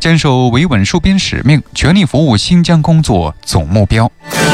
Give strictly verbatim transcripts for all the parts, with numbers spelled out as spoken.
坚守维稳戍边使命，全力服务新疆工作总目标。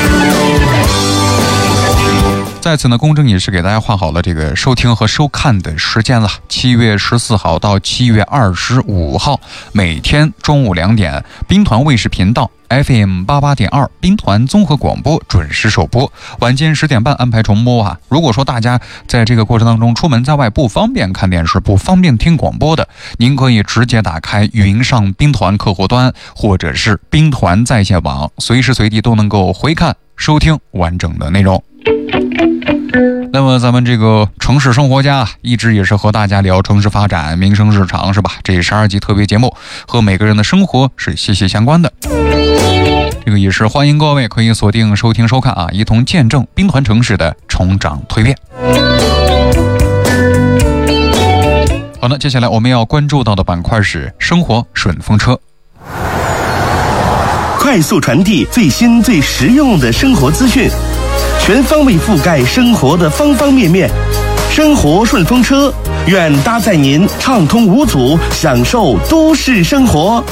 在此呢，公正也是给大家画好了这个收听和收看的时间了。七月十四号到七月二十五号，每天中午两点，兵团卫视频道 F M 八八点二兵团综合广播准时首播，晚间十点半安排重播啊。如果说大家在这个过程当中出门在外不方便看电视，不方便听广播的，您可以直接打开云上兵团客户端或者是兵团在线网，随时随地都能够回看收听完整的内容。那么咱们这个城市生活家一直也是和大家聊城市发展、民生日常，是吧？这十二集特别节目和每个人的生活是息息相关的。这个也是欢迎各位可以锁定收听收看啊，一同见证兵团城市的成长蜕变。好的，接下来我们要关注到的板块是生活顺风车， 快速传递最新最实用的生活资讯，全方位覆盖生活的方方面面。生活顺风车，愿搭载您畅通无阻，享受都市生活。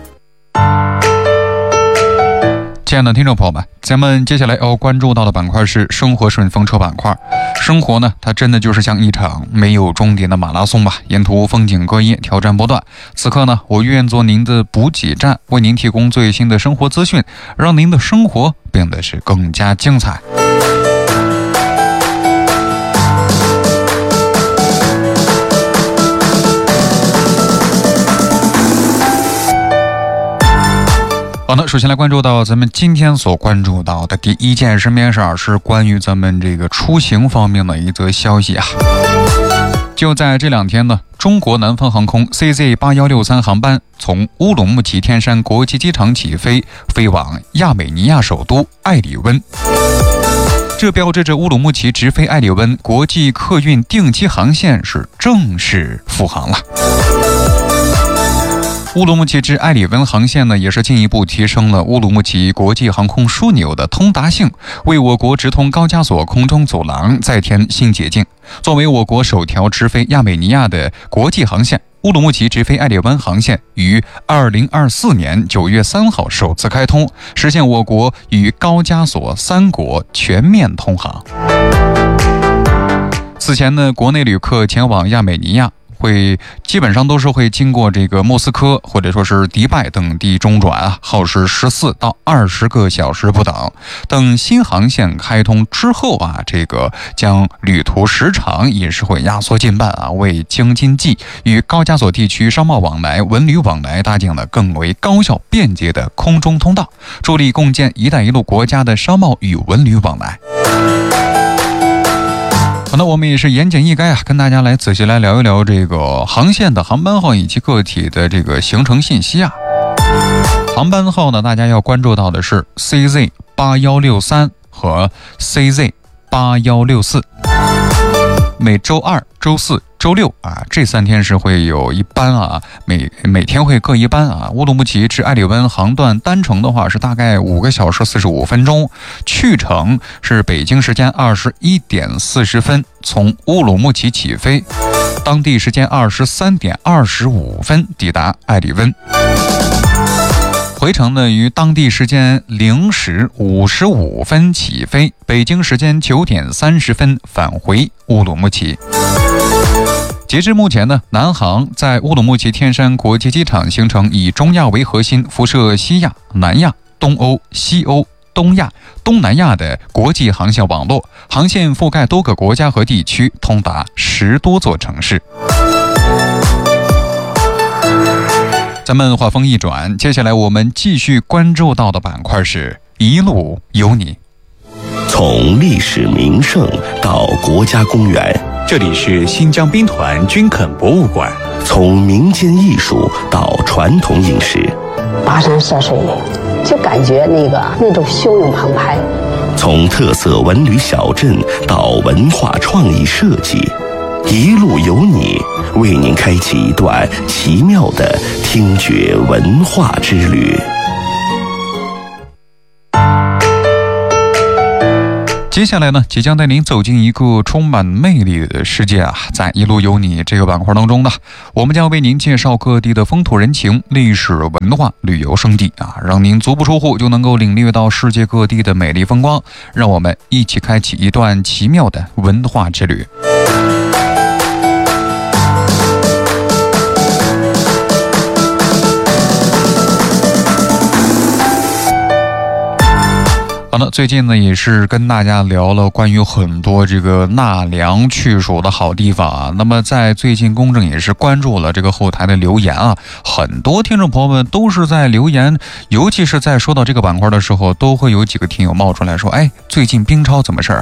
亲爱的听众朋友们，咱们接下来要关注到的板块是生活顺风车板块。生活呢，它真的就是像一场没有终点的马拉松吧，沿途风景各异，挑战不断。此刻呢，我愿做您的补给站，为您提供最新的生活资讯，让您的生活变得是更加精彩。好的，首先来关注到咱们今天所关注到的第一件身边事儿，是关于咱们这个出行方面的一则消息啊。就在这两天呢，中国南方航空 C Z 八一六三航班从乌鲁木齐天山国际机场起飞，飞往亚美尼亚首都埃里温。这标志着乌鲁木齐直飞埃里温国际客运定期航线是正式复航了。乌鲁木齐至埃里温航线呢，也是进一步提升了乌鲁木齐国际航空枢纽的通达性，为我国直通高加索空中走廊再添新捷径。作为我国首条直飞亚美尼亚的国际航线，乌鲁木齐直飞埃里温航线于二零二四年九月三号首次开通，实现我国与高加索三国全面通航。此前呢，国内旅客前往亚美尼亚会基本上都是会经过这个莫斯科或者说是迪拜等地中转啊，耗时十四到二十个小时不等。等新航线开通之后啊，这个将旅途时长也是会压缩近半啊，为京津冀与高加索地区商贸往来、文旅往来搭建了更为高效便捷的空中通道，助力共建“一带一路”国家的商贸与文旅往来。好的，我们也是言简意赅啊，跟大家来仔细来聊一聊这个航线的航班号以及个体的这个行程信息啊。航班号呢，大家要关注到的是 C Z 八一六三和 C Z 八一六四。每周二、周四、周六啊，这三天是会有一班啊，每每天会各一班啊。乌鲁木齐至埃里温航段单程的话是大概五个小时四十五分钟，去程是北京时间二十一点四十分从乌鲁木齐起飞，当地时间二十三点二十五分抵达埃里温。回程呢，于当地时间零时五十五分起飞，北京时间九点三十分返回乌鲁木齐。截至目前呢，南航在乌鲁木齐天山国际机场形成以中亚为核心，辐射西亚、南亚、东欧、西欧、东亚、东南亚的国际航线网络，航线覆盖多个国家和地区，通达十多座城市。咱们话锋一转，接下来我们继续关注到的板块是一路有你。 从历史名胜到国家公园， 这里是新疆兵团军垦博物馆。 从民间艺术到传统饮食， 跋山涉水，就感觉那个那种汹涌澎湃。 从特色文旅小镇到文化创意设计，一路有你，为您开启一段奇妙的听觉文化之旅。 接下来呢，即将带您走进一个充满魅力的世界啊！在一路有你这个板块当中呢，我们将为您介绍各地的风土人情、历史文化、旅游胜地啊，让您足不出户就能够领略到世界各地的美丽风光。让我们一起开启一段奇妙的文化之旅。好了，最近呢也是跟大家聊了关于很多这个纳凉去暑的好地方啊。那么在最近公正也是关注了这个后台的留言啊，很多听众朋友们都是在留言，尤其是在说到这个板块的时候，都会有几个听友冒出来说，哎，最近冰超怎么事儿啊？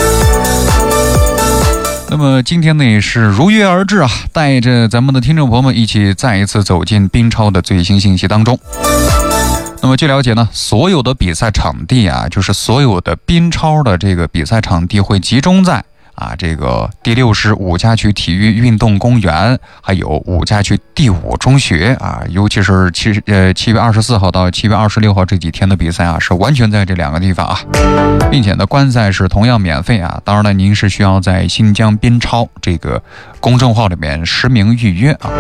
那么今天呢也是如约而至啊，带着咱们的听众朋友们一起再一次走进冰超的最新信息当中。那么据了解呢，所有的比赛场地啊，就是所有的冰超的这个比赛场地会集中在啊这个第六师五家区体育运动公园，还有五家区第五中学啊，尤其是七呃七月二十四号到七月二十六号这几天的比赛啊，是完全在这两个地方啊，并且呢观赛是同样免费啊。当然了，您是需要在新疆冰超这个公众号里面实名预约啊。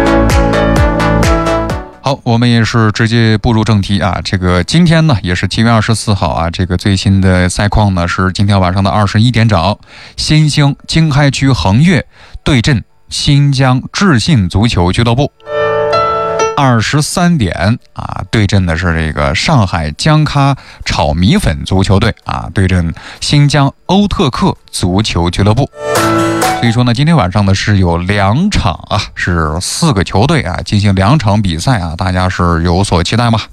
好，我们也是直接步入正题啊。这个今天呢，也是七月二十四号啊。这个最新的赛况呢，是今天晚上的二十一点整，新兴经开区恒越对阵新疆智信足球俱乐部。二十三点啊，对阵的是这个上海江咖炒米粉足球队啊，对阵新疆欧特克足球俱乐部。所以说呢，今天晚上呢是有两场啊，是四个球队啊进行两场比赛啊，大家是有所期待吗？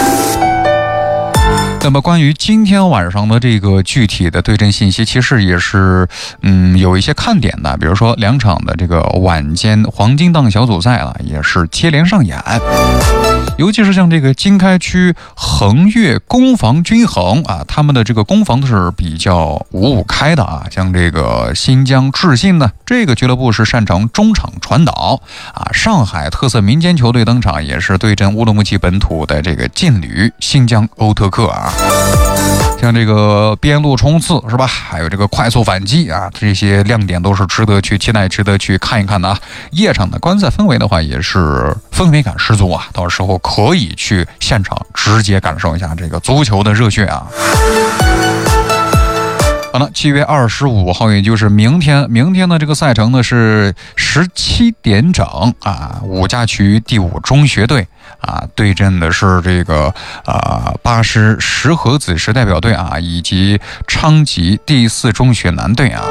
那么关于今天晚上的这个具体的对阵信息，其实也是嗯有一些看点的，比如说两场的这个晚间黄金档小组赛啊，也是接连上演。尤其是像这个经开区恒越攻防均衡啊，他们的这个攻防都是比较五五开的啊。像这个新疆智信呢，这个俱乐部是擅长中场传导啊。上海特色民间球队登场，也是对阵乌鲁木齐本土的这个劲旅新疆欧特克啊。像这个边路冲刺是吧，还有这个快速反击啊，这些亮点都是值得去期待、值得去看一看的啊。夜场的观赛氛围的话，也是氛围感十足啊，到时候可以去现场直接感受一下这个足球的热血啊。好了，七月二十五号，也就是明天，明天的这个赛程呢是十七点整啊，五家区第五中学队啊对阵的是这个啊巴师石河子时代表队啊，以及昌吉第四中学男队啊。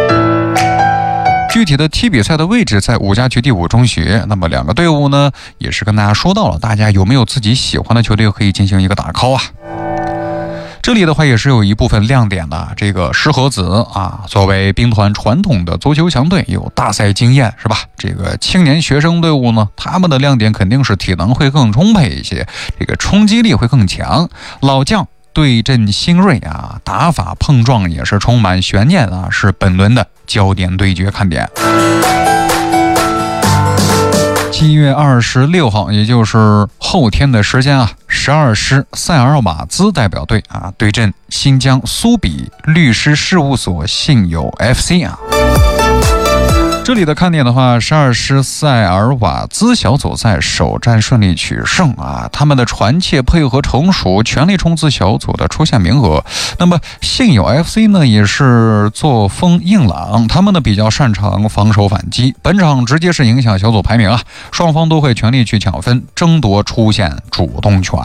具体的踢比赛的位置在五家区第五中学，那么两个队伍呢也是跟大家说到了，大家有没有自己喜欢的球队可以进行一个打 call 啊。这里的话也是有一部分亮点的，这个石河子啊，作为兵团传统的足球强队，有大赛经验是吧？这个青年学生队伍呢，他们的亮点肯定是体能会更充沛一些，这个冲击力会更强。老将对阵新锐啊，打法碰撞也是充满悬念啊，是本轮的焦点对决看点。七月二十六号，也就是后天的时间啊，十二师塞尔瓦兹代表队啊对阵新疆苏比律师事务所信友 F C 啊。这里的看点的话，十二师塞尔瓦兹小组赛首战顺利取胜啊，他们的传切配合成熟，全力冲刺小组的出线名额。那么信友 F C 呢，也是作风硬朗，他们呢比较擅长防守反击，本场直接是影响小组排名啊，双方都会全力去抢分，争夺出线主动权。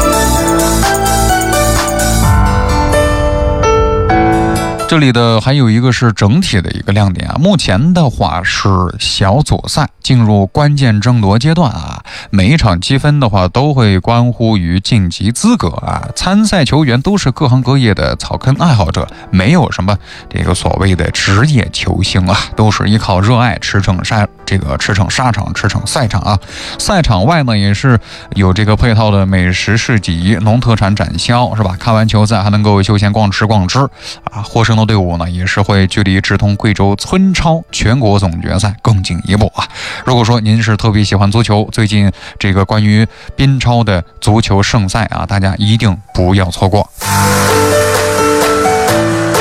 这里的还有一个是整体的一个亮点啊，目前的话是小组赛进入关键争夺阶段啊，每一场积分的话都会关乎于晋级资格啊，参赛球员都是各行各业的草根爱好者，没有什么这个所谓的职业球星啊，都是依靠热爱驰骋沙这个驰骋沙场驰骋赛场啊。赛场外呢也是有这个配套的美食市集、农特产展销是吧？看完球赛还能够休闲逛吃逛吃啊，获胜的队伍呢也是会距离直通贵州村超全国总决赛更进一步啊。如果说您是特别喜欢足球，最近这个关于冰超的足球盛赛啊，大家一定不要错过。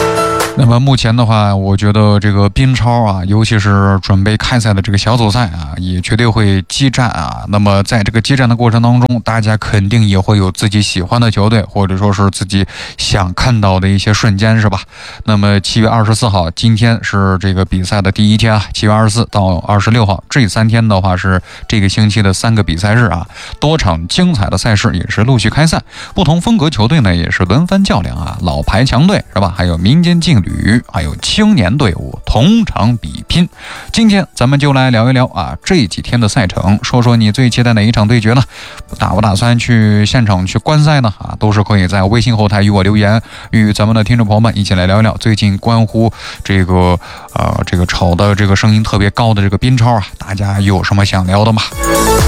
那么目前的话，我觉得这个冰超啊，尤其是准备开赛的这个小组赛啊，也绝对会激战啊。那么在这个激战的过程当中，大家肯定也会有自己喜欢的球队，或者说是自己想看到的一些瞬间，是吧？那么七月二十四号，今天是这个比赛的第一天啊，七月二十四到二十六号这三天的话是这个星期的三个比赛日啊，多场精彩的赛事也是陆续开赛，不同风格球队呢也是轮番较量啊，老牌强队是吧？还有民间劲旅，还有青年队伍同场比拼。今天咱们就来聊一聊啊这几天的赛程，说说你最期待哪一场对决呢？打不打算去现场去观赛呢？啊，都是可以在微信后台与我留言，与咱们的听众朋友们一起来聊一聊最近关乎这个呃这个炒的这个声音特别高的这个冰超啊，大家有什么想聊的吗？